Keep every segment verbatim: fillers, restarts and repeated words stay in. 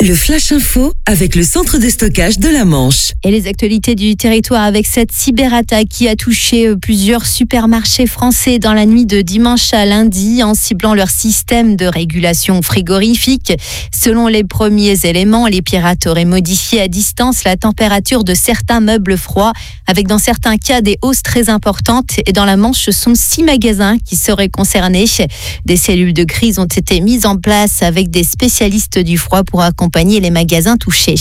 Le Flash Info avec le centre de stockage de la Manche. Et les actualités du territoire avec cette cyberattaque qui a touché plusieurs supermarchés français dans la nuit de dimanche à lundi en ciblant leur système de régulation frigorifique. Selon les premiers éléments, les pirates auraient modifié à distance la température de certains meubles froids avec dans certains cas des hausses très importantes. Et dans la Manche, ce sont six magasins qui seraient concernés. Des cellules de crise ont été mises en place avec des spécialistes du froid pour accompagner les magasins touchés.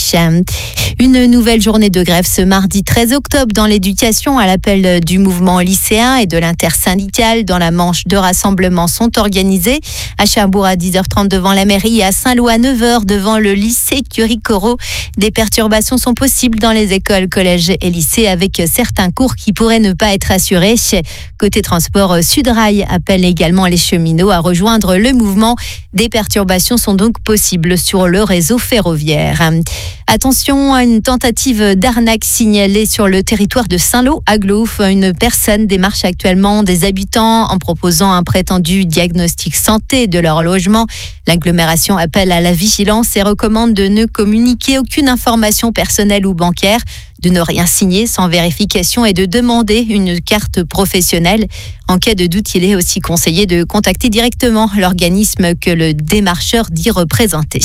Une nouvelle journée de grève ce mardi treize octobre dans l'éducation à l'appel du mouvement lycéen et de l'intersyndical. Dans la Manche, deux rassemblements sont organisés. À Cherbourg à dix heures trente devant la mairie et à Saint-Lô à neuf heures devant le lycée Curie-Corot. Des perturbations sont possibles dans les écoles, collèges et lycées avec certains cours qui pourraient ne pas être assurés. Côté transport, Sudrail appelle également les cheminots à rejoindre le mouvement. Des perturbations sont donc possibles sur le réseau ferroviaire. Attention à une tentative d'arnaque signalée sur le territoire de Saint-Lô à Glouf. Une personne démarche actuellement des habitants en proposant un prétendu diagnostic santé de leur logement. L'agglomération appelle à la vigilance et recommande de ne communiquer aucune information personnelle ou bancaire, de ne rien signer sans vérification et de demander une carte professionnelle. En cas de doute, il est aussi conseillé de contacter directement l'organisme que le démarcheur dit représenter.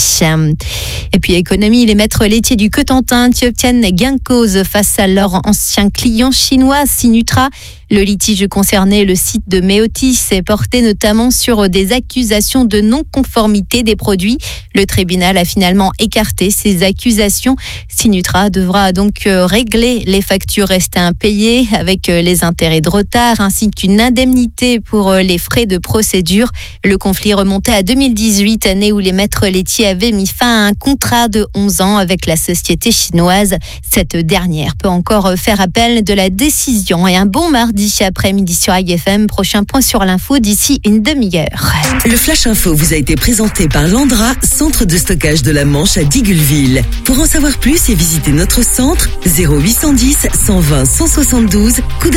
Et puis économie, les maîtres laitiers du Cotentin qui obtiennent gain de cause face à leur ancien client chinois Sinutra. Le litige concernait le site de Méotis et portait notamment sur des accusations de non-conformité des produits. Le tribunal a finalement écarté ces accusations. Sinutra devra donc régler les factures restées impayées avec les intérêts de retard ainsi qu'une indemnité pour les frais de procédure. Le conflit remontait à deux mille dix-huit, année où les maîtres laitiers avaient mis fin à un contrat de onze ans avec la société chinoise. Cette dernière peut encore faire appel de la décision. Et un bon mardi après-midi sur A G F M. Prochain point sur l'info d'ici une demi-heure. Le Flash Info vous a été présenté par Landra, centre de stockage de la Manche à Digulville. Pour en savoir plus et visiter notre centre, zéro huit cent dix, cent vingt, cent soixante-douze, coup